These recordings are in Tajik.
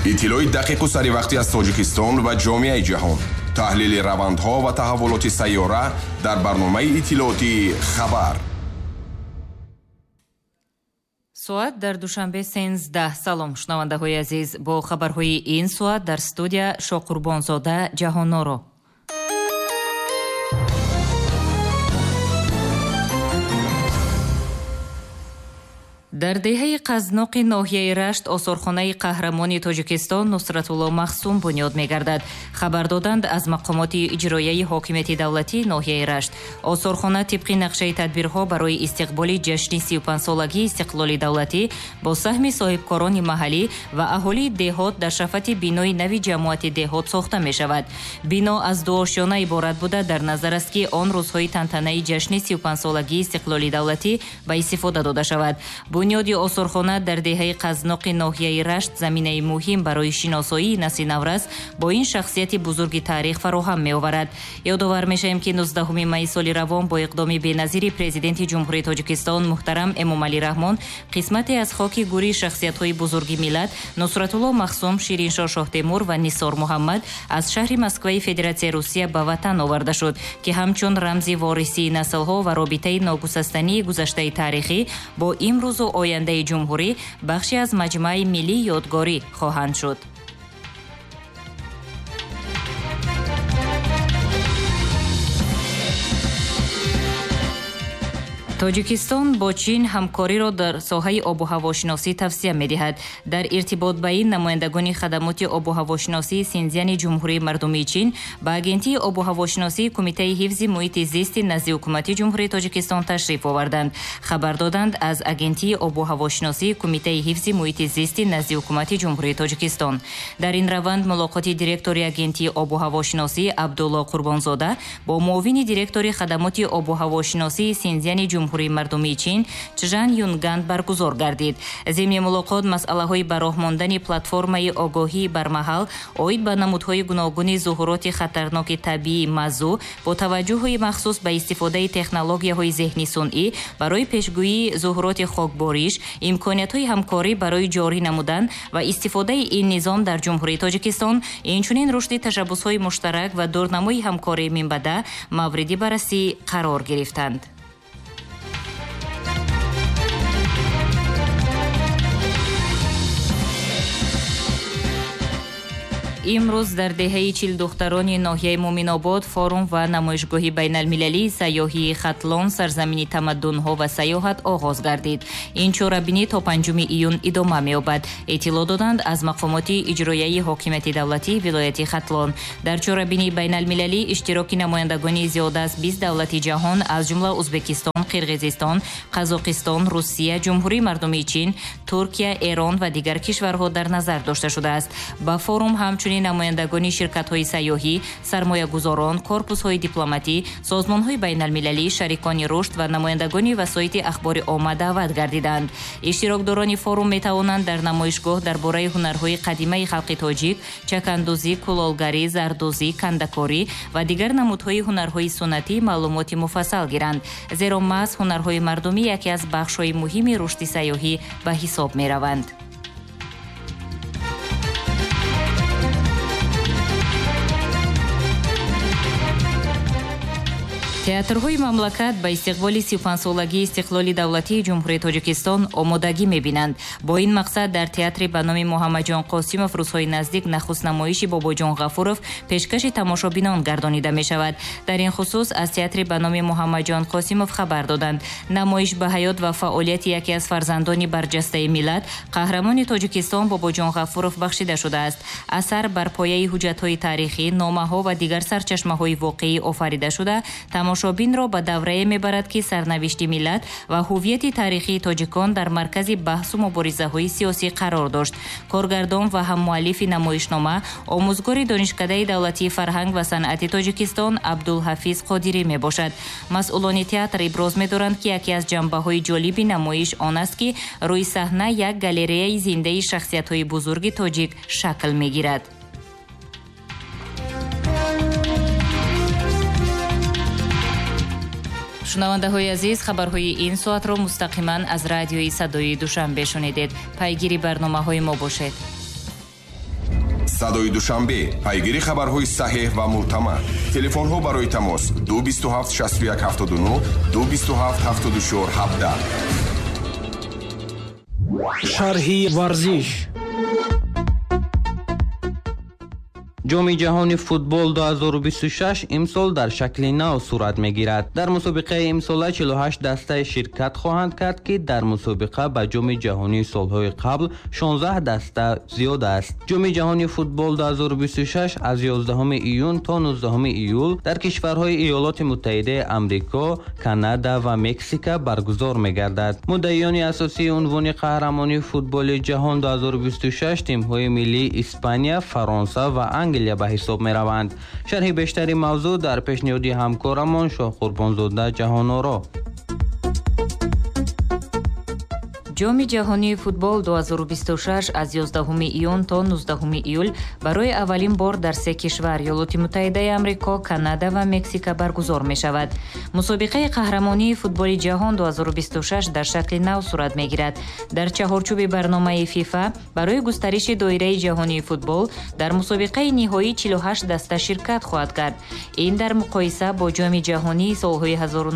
иттилои дақиқу саривақтӣ аз Тоҷикистон ва ҷомеаи ҷаҳон. таҳлили равандҳо ва таҳаввулоти сайёра дар барномаи иттилооти хабар. соат дар душанбе 13. салом шунавандаҳои азиз, бо хабарҳои ин соат дар студия Шокурбонзода ҷаҳонноро. дар деҳаи қазноқи ноҳияи Рашт осорхонаи қаҳрамони Тоҷикистон Нусратулло Махсум бунёд мегардад. Хабар доданд аз мақомоти иҷроияи ҳокимияти давлатии ноҳияи Рашт. Осорхона тибқи нақшаи тадбирҳо барои истиқболи ҷашни 35-солагии истиқлоли давлатӣ бо саҳми соҳибкорони маҳаллӣ ва аҳолии деҳот дар шафати бинои нави ҷамоати деҳот сохта мешавад. Бино аз ду ошёна иборат буда дар назар аст ки он рӯзҳои тантанаи ҷашни 35-солагии истиқлоли давлатӣ ба истифода дода шавад. бунёди осорхона дар деҳаи қазноқи ноҳияи Рашт заминаи муҳим барои шиносоии насли наврас бо ин шахсияти бузурги таърих фароҳам меоварад. ёдовар мешавем ки 19 майи соли равон бо иқдоми беназири президенти ҷумҳурии Тоҷикистон муҳтарам Эмомалӣ Раҳмон қисмате аз хоки гурии шахсиятҳои бузурги миллат Нусратулло Махсум, Шириншоҳ Шоҳтемур ва Нисор Муҳаммад аз шаҳри Москваи Федератсияи Русия ба ватан оварда шуд ки ҳамчун рамзи ворисии наслҳо ва робитаи ногусастании гузаштаи таърихӣ бо имрӯзу ояндаи ҷумҳурӣ бахши аз маҷмӯаи миллии ёдгорӣ хоҳанд шуд. Тоҷикистон бо Чин ҳамкориро дар соҳаи обуҳавошиносӣ тавсия медиҳад. Дар иртибот ба ин намояндагони хадамоти обуҳавошиносии Синзияни ҷумҳурии мардумии Чин ба агентии обуҳавошиносии Кумитаи ҳифзи муҳити зисти назди ҳукумати ҷумҳурии Тоҷикистон ташриф оварданд. Хабар доданд аз агентии обуҳавошиносии Кумитаи ҳифзи муҳити зисти назди ҳукумати ҷумҳурии Тоҷикистон. Дар ин раванд мулоқоти директори агентии обуҳавошиносӣ Абдулло Қурбонзода бо муовини директори хадамоти обуҳавошиносии Синзияни ҷумҳурии мардумии Чин Чжан Юнганд баргузор гардид. зимни мулоқот масъалаҳои ба роҳ мондани платформаи огоҳии бармаҳал оид ба намудҳои гуногуни зуҳуроти хатарноки табиӣ мавзӯъ бо таваҷҷӯҳи махсус ба истифодаи технологияҳои зеҳни сунъӣ барои пешгӯии зуҳуроти хокбориш, имкониятҳои ҳамкорӣ барои ҷорӣ намудан ва истифодаи ин низом дар ҷумҳурии Тоҷикистон, инчунин рушди ташаббусҳои муштарак ва дурнамои ҳамкории минбаъда мавриди баррасӣ қарор гирифтанд. имрӯз дар деҳаи Чилдухтарони ноҳияи Муъминобод форум ва намоишгоҳи байналмилалии сайёҳии Хатлон сарзамини тамаддунҳо ва сайёҳат оғоз гардид. ин чорабинӣ то 5 июн идома меёбад. эттилоъ доданд аз мақомоти иҷроияи ҳокимияти давлатии вилояти Хатлон. дар чорабинии байналмилалӣ иштироки намояндагони зиёда аз 20 давлати ҷаҳон аз ҷумла Узбекистон, Қирғизистон, Қазоқистон, Русия, ҷумҳурии мардумии Чин, Туркия, Эрон ва дигар кишварҳо дар назар дошта шудааст. ба форум ҳамчунин намояндагони ширкатҳои сайёҳӣ, сармоягузорон, корпусҳои дипломатӣ, созмонҳои байналмилалӣ, шарикони рушд ва намояндагони васоити ахбори омма даъват гардиданд. иштирокдорони форум метавонанд дар намоишгоҳ дар бораи ҳунарҳои қадимаи халқи тоҷик, чакандӯзӣ, кулолгарӣ, зардӯзӣ, кандакорӣ ва дигар намудҳои ҳунарҳои суннатӣ маълумоти муфассал гиранд, зеро маҳз ҳунарҳои мардумӣ яке аз бахшҳои муҳими рушди сайёҳӣ ба ҳисоб мераванд. театрҳои мамлакат ба истиқболи 35-солагии истиқлоли давлатии ҷумҳурии Тоҷикистон омодагӣ мебинанд. бо ин мақсад дар театри ба номи Муҳаммаҷон Қосимов рӯзҳои наздик нахуст намоиши Бобоҷон Ғафуров пешкаши тамошобинон гардонида мешавад. дар ин хусус аз театри ба номи Муҳаммаҷон Қосимов хабар доданд. намоиш ба ҳаёт ва фаъолияти яке аз фарзандони барҷастаи миллат, қаҳрамони Тоҷикистон Бобоҷон Ғафуров бахшида шудааст. асар бар пояи ҳуҷҷатҳои таърихӣ, номаҳо ва дигар сарчашмаҳои воқеӣ офарида шуда тамошобинро ба даврае мебарад ки сарнавишти миллат ва ҳуввияти таърихии тоҷикон дар маркази баҳсу муборизаҳои сиёсӣ қарор дошт. коргардон ва ҳаммуаллифи намоишнома, омӯзгори донишкадаи давлатии фарҳанг ва санъати Тоҷикистон Абдулҳафиз Қодирӣ мебошад. масъулони театр иброз медоранд ки яке аз ҷанбаҳои ҷолиби намоиш он аст ки рӯи саҳна як галереяи зиндаи шахсиятҳои бузурги тоҷик шакл мегирад. шунавандаҳои азиз, хабарҳои ин соатро мустақиман аз радиои Садои Душанбе шунидед. пайгири барномаҳои мо бошед. садои душанбе, пайгири хабарҳои саҳеҳ ва мӯътамад. телефонҳо барои тамос 227 61 79 227 74 17. шарҳи варзиш. ҷоми ҷаҳони футбол 2026 имсол дар шакли нав сурат мегирад. дар мусобиқаи имсола 48 дастаи ширкат хоҳанд кард, ки дар мусобиқа ба ҷоми ҷаҳонии солҳои қабл 16 даста зиёд аст. ҷоми ҷаҳони футбол 2026 аз 11 июн то 19 июл дар кишварҳои Иёлоти Муттаҳидаи Амрико, Канада ва Мексика баргузор мегардад. муддаиёни асосии унвони қаҳрамонии футболи ҷаҳон 2026 тимҳои миллии Испания, Фаронса ва Англия ба ҳисоб мераванд. шарҳи бештари мавзӯъ дар пешниҳоди ҳамкорамон Шоҳқурбонзода Ҷаҳоноро. ҷоми ҷаҳонии футбол 2026 аз 11 июн то 19 июл барои аввалин бор дар се кишвар Иёлоти Муттаҳидаи Амрико, Канада ва Мексика баргузор мешавад. мусобиқаи қаҳрамонии футболи ҷаҳон 2026 дар шакли нав сурат мегирад. дар чаҳорчӯби барномаи ФИФА барои густариши доираи ҷаҳонии футбол дар мусобиқаи ниҳоӣ 48 даста ширкат хоҳад кард. ин дар муқоиса бо ҷоми ҷаҳонии солҳои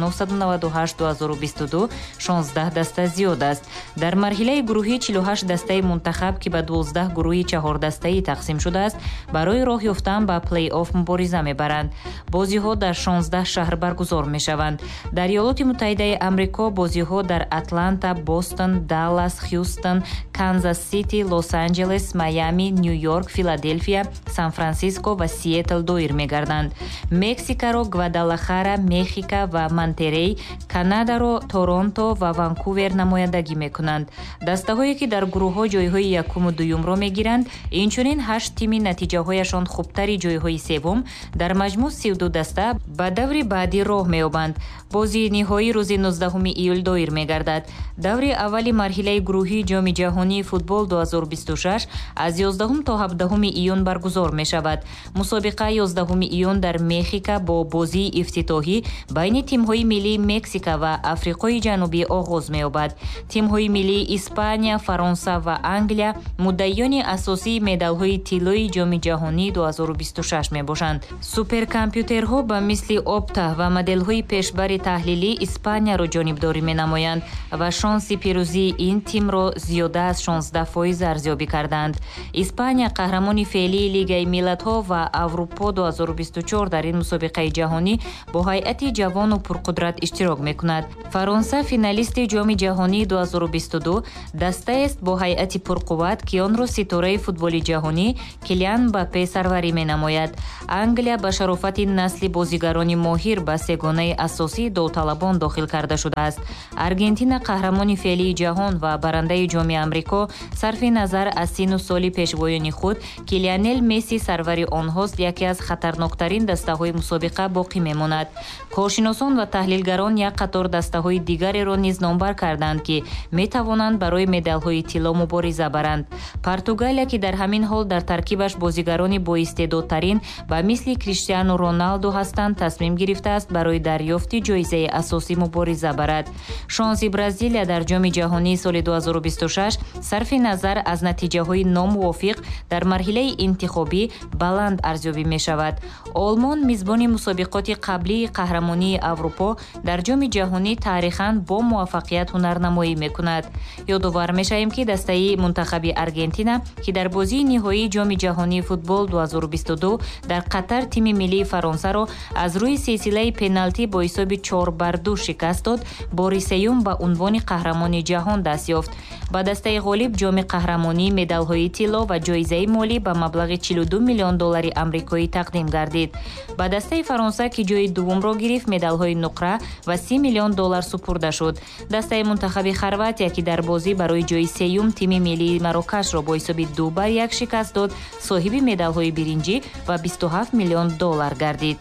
1998-2022 16 даста зиёд аст. дар марҳилаи гурӯҳӣ 48 дастаи мунтахаб ки ба 12 гурӯҳи 4-дастаӣ тақсим шудааст, барои роҳ ёфтан ба плей-офф мубориза мебаранд. бозиҳо дар 16 шаҳр баргузор мешаванд. дар Иёлоти Муттаҳидаи Амрико бозиҳо дар Атланта, Бостон, Даллас, Хьюстон, Канзас Сити, Лос-Анҷелес, Майами, Нью-Йорк, Филадельфия, Сан-Франсиско ва Сиэтл доир мегарданд. Мексикаро Гвадалахара, Мехика ва Монтерей, Канадаро Торонто ва Ванкувер намояндагӣ мекунанд. дастаҳое ки дар гурӯҳҳо ҷойҳои якуму дуюмро мегиранд, инчунин 8 тими натиҷаҳояшон хубтари ҷойҳои севум дар маҷмӯъ 32 даста ба даври баъдӣ роҳ меёбанд. бозии ниҳоӣ рӯзи 19 июл доир мегардад. даври аввали марҳилаи гурӯҳии ҷоми ҷаҳонии футбол 2026 аз 11 то 17 июн баргузор мешавад. мусобиқа 11 июн дар Мехика бо бозии ифтитоҳӣ байни тимҳои миллии Мексика ва Африқои ҷанубӣ оғоз меёбад. тимҳои миллии Испания, Фаронса ва Англия муддаиёни асосии медалҳои тиллои ҷоми ҷаҳонии 2026 мебошанд. суперкомпютерҳо ба мисли Опта ва моделҳои пешбари таҳлилӣ Испанияро ҷонибдорӣ менамоянд ва шонси пирӯзии ин тимро зиёда аз 16% арзёбӣ карданд. Испания қаҳрамони феълии Лигаи Миллатҳо ва Аврупо 2024 дар ин мусобиқаи ҷаҳонӣ бо ҳайати ҷавону пурқудрат иштирок мекунад. Фаронса финалисти ҷоми ҷаҳонии 2022 дастаест бо ҳайати пурқувват ки онро ситораи футболи ҷаҳонӣ Килиан Мбаппе сарварӣ менамояд. Англия ба шарофати насли бозигарони моҳир ба сегонаи асосии довталабон дохил карда шудааст. Аргентина қаҳрамони феълии ҷаҳон ва барандаи ҷоми Амрико сарфи назар аз сину соли пешвоёни худ ки Лионел Месси сарвари онҳост, яке аз хатарноктарин дастаҳои мусобиқа боқӣ мемонад. коршиносон ва таҳлилгарон як қатор дастаҳои дигареро низ номбар карданд ки метавонанд барои медалҳои тилло мубориза баранд. Португалия ки дар ҳамин ҳол дар таркибаш бозигарони боистеъдодтарин ба мисли Криштиану Роналду ҳастанд, тасмим гирифтааст барои дарёфти ҷоизаи асосӣ мубориза барад. шонси Бразилия дар ҷоми ҷаҳонии соли 2026 сарфи назар аз натиҷаҳои номувофиқ дар марҳилаи интихобӣ баланд арзёбӣ мешавад. олмон мизбони мусобиқоти қаблии қаҳрамонии Аврупо дар ҷоми ҷаҳонӣ таърихан бо муваффақият ҳунарнамоӣ мекунад. ёдовар мешавем ки дастаи мунтахаби Аргентина ки дар бозии ниҳоии ҷоми ҷаҳонии футбол 2022 дар Қатар тими миллии Фаронсаро аз рӯи силсилаи пеналтӣ бо ҳисоби 4-2 шикаст дод, бори сеюм ба унвони қаҳрамони ҷаҳон даст ёфт. ба дастаи ғолиб ҷоми қаҳрамонӣ, медалҳои тилло ва ҷоизаи молӣ ба маблағи $42 миллион амрикоӣ тақдим гардид. ба дастаи Фаронса ки ҷои дуввумро гирифт, медалҳои нуқра ва $30 миллион супурда шуд. дастаи мунтахаби Хорватия ки дар бозӣ барои ҷои сеюм тими миллии Марокашро бо ҳисоби 2-1 шикаст дод, соҳиби медалҳои биринҷӣ ва $27 миллион гардид.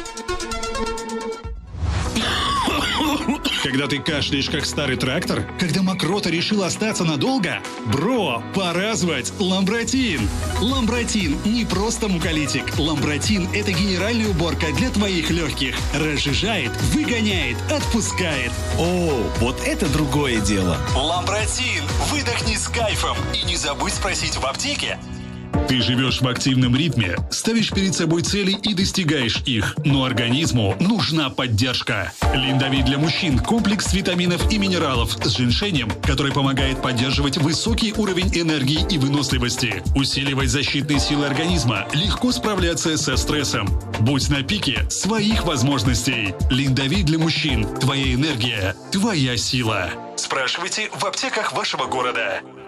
Когда ты кашляешь, как старый трактор? Когда мокрота решила остаться надолго? Бро, пора звать Ламбротин! Ламбротин не просто муколитик. Ламбротин – это генеральная уборка для твоих легких. Разжижает, выгоняет, отпускает. О, вот это другое дело. Ламбротин! Выдохни с кайфом. И не забудь спросить в аптеке. Ты живешь в активном ритме, ставишь перед собой цели и достигаешь их, но организму нужна поддержка. Линдави для мужчин – комплекс витаминов и минералов с женьшенем, который помогает поддерживать высокий уровень энергии и выносливости, усиливать защитные силы организма, легко справляться со стрессом. Будь на пике своих возможностей. Линдави для мужчин – твоя энергия, твоя сила. Спрашивайте в аптеках вашего города.